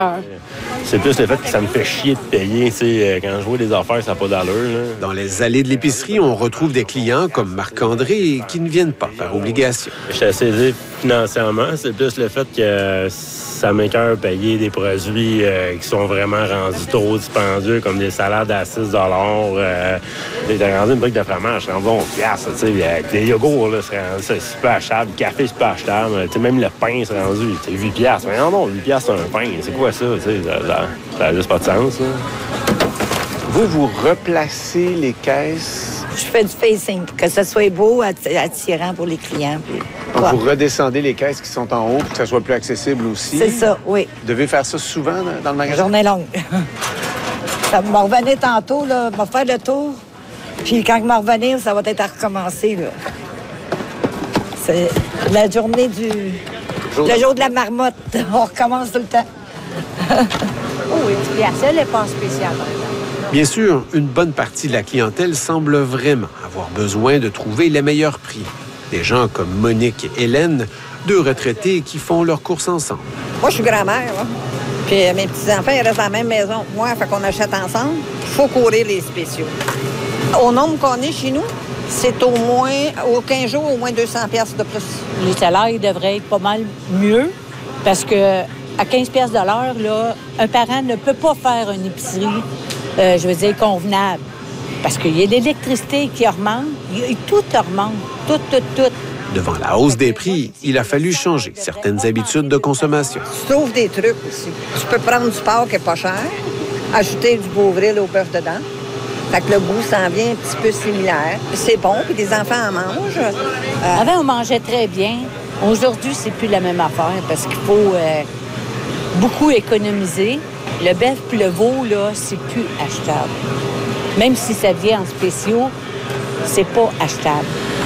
C'est plus le fait que ça me fait chier de payer. Quand je vois des affaires, ça n'a pas d'allure. Là. Dans les allées de l'épicerie, on retrouve des clients comme Marc-André qui ne viennent pas par obligation. Je suis assez aisé financièrement. C'est plus le fait que ça m'écoeure payer des produits qui sont vraiment rendus trop dispendieux, comme des salades à 6 $. J'ai rendu une brique de fromage, c'est rendu 11 $. Des yogourts, là, c'est super achetable. Le café, c'est pas achetable. Même le pain, c'est rendu 8 $. Mais non, 8 $, c'est un pain. C'est quoi ça? Ça n'a juste pas de sens. Là. Vous replacez les caisses? Je fais du facing pour que ça soit beau, attirant pour les clients. Vous redescendez les caisses qui sont en haut pour que ça soit plus accessible aussi? C'est ça, oui. Vous devez faire ça souvent dans le magasin? La journée longue. Ça va revenir tantôt, là, va faire le tour. Puis quand je vais revenir, ça va être à recommencer. Là. C'est la journée le jour de la marmotte. On recommence tout le temps. Oui, elle n'est pas spéciale. Bien sûr, une bonne partie de la clientèle semble vraiment avoir besoin de trouver les meilleurs prix. Des gens comme Monique et Hélène, deux retraités qui font leurs courses ensemble. Moi, je suis grand-mère, là. Puis mes petits-enfants, ils restent dans la même maison que moi, fait qu'on achète ensemble. Il faut courir les spéciaux. Au nombre qu'on est chez nous, c'est au moins, aux 15 jours, au moins 200 $ de plus. Les salaires devraient être pas mal mieux parce que à 15 $ de l'heure, là, un parent ne peut pas faire une épicerie, convenable. Parce qu'il y a l'électricité qui augmente, tout augmente, tout. Devant la hausse des prix, il a fallu changer certaines habitudes de consommation. Tu trouves des trucs aussi. Tu peux prendre du porc qui n'est pas cher, ajouter du Beauvril au bœuf dedans. Fait que le goût s'en vient un petit peu similaire. C'est bon, puis les enfants en mangent. Avant, on mangeait très bien. Aujourd'hui, c'est plus la même affaire parce qu'il faut beaucoup économiser. Le bœuf puis le veau, là, c'est plus achetable. Même si ça vient en spéciaux, c'est pas achetable.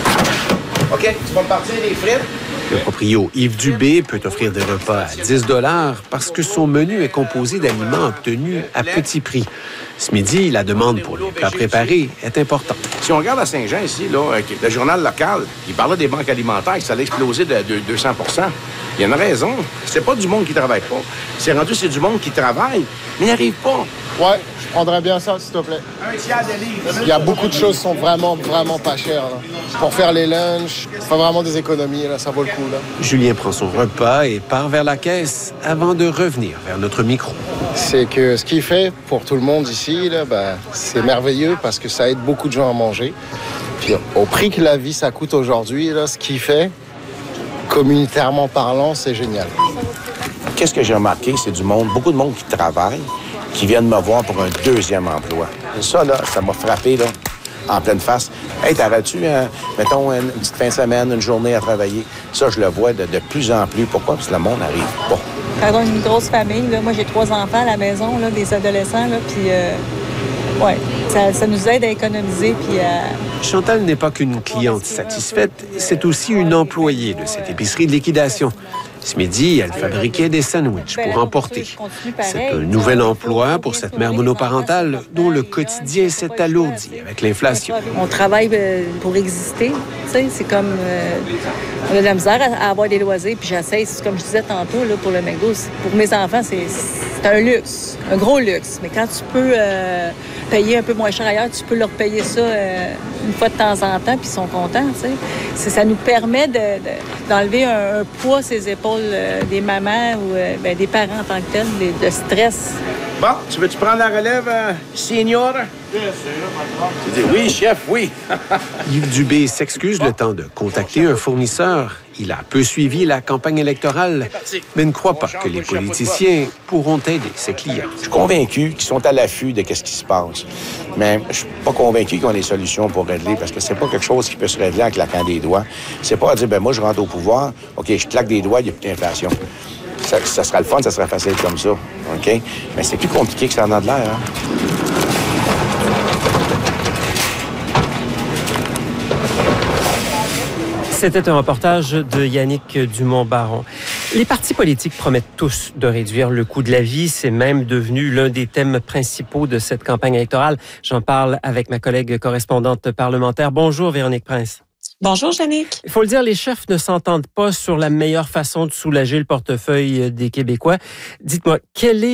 OK, tu vas me partir des frites? Le proprio Yves Dubé peut offrir des repas à 10 $ parce que son menu est composé d'aliments obtenus à petit prix. Ce midi, la demande pour les plats préparés est importante. Si on regarde à Saint-Jean ici, là, le journal local, il parlait des banques alimentaires, que ça allait exploser de 200 %. Il y a une raison. C'est pas du monde qui travaille pas. C'est du monde qui travaille, mais n'arrive pas. Ouais, je prendrais bien ça, s'il te plaît. Un tiers de livre. Il y a beaucoup de choses qui sont vraiment pas chères. Là. Pour faire les lunchs, faire vraiment des économies, là, ça vaut le coup. Là. Julien prend son repas et part vers la caisse avant de revenir vers notre micro. C'est que ce qu'il fait pour tout le monde ici, là, c'est merveilleux parce que ça aide beaucoup de gens à manger. Puis au prix que la vie, ça coûte aujourd'hui, là, ce qu'il fait, communautairement parlant, c'est génial. Qu'est-ce que j'ai remarqué? C'est beaucoup de monde qui travaille, qui viennent me voir pour un deuxième emploi. Et ça, là, ça m'a frappé, là, en pleine face. Hey, t'aurais-tu, mettons, une petite fin de semaine, une journée à travailler? Ça, je le vois de plus en plus. Pourquoi? Parce que le monde n'arrive pas. Quand on a une grosse famille, là, moi, j'ai 3 enfants à la maison, là, des adolescents, là, puis... ça nous aide à économiser. Puis Chantal n'est pas qu'une cliente satisfaite, c'est aussi une employée de cette épicerie de liquidation. Ce midi, elle fabriquait des sandwichs pour emporter. C'est un nouvel emploi pour cette mère monoparentale dont le quotidien s'est alourdi avec l'inflation. On travaille pour exister. C'est comme... on a de la misère à avoir des loisirs. Puis j'essaie, comme je disais tantôt, là, pour le McDo, pour mes enfants, c'est un luxe, un gros luxe. Mais quand tu peux payer un peu moins cher ailleurs, tu peux leur payer ça une fois de temps en temps, puis ils sont contents. Ça nous permet d'enlever un poids ses épaules des mamans ou des parents en tant que tels, de stress. Bon, tu veux-tu prendre la relève, senior? Oui, chef, oui. Yves Dubé s'excuse le temps de contacter un fournisseur. Il a peu suivi la campagne électorale, mais ne croit pas que les politiciens pourront aider ses clients. Je suis convaincu qu'ils sont à l'affût de ce qui se passe. Mais je suis pas convaincu qu'ils ont les solutions pour régler, parce que c'est pas quelque chose qui peut se régler en claquant des doigts. C'est pas à dire, moi, je rentre au pouvoir, OK, je claque des doigts, il n'y a plus d'inflation. Ça sera le fun, ça sera facile comme ça, OK? Mais c'est plus compliqué que ça en a de l'air, hein? C'était un reportage de Yannick Dumont-Baron. Les partis politiques promettent tous de réduire le coût de la vie. C'est même devenu l'un des thèmes principaux de cette campagne électorale. J'en parle avec ma collègue correspondante parlementaire. Bonjour, Véronique Prince. Bonjour, Jannick. Il faut le dire, les chefs ne s'entendent pas sur la meilleure façon de soulager le portefeuille des Québécois. Dites-moi, quelle est